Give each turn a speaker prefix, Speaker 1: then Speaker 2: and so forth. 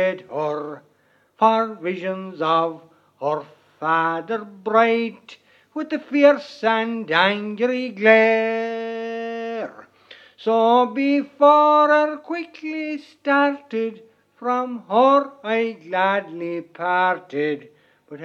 Speaker 1: her, for visions of her father bright, with the fierce and angry glare. So before her quickly started, from her I gladly parted,